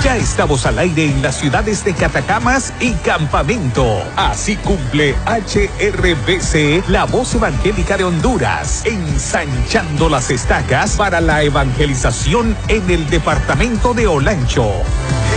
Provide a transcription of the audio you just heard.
Ya estamos al aire en las ciudades de Catacamas y Campamento. Así cumple HRBC, la voz evangélica de Honduras, ensanchando las estacas para la evangelización en el departamento de Olancho.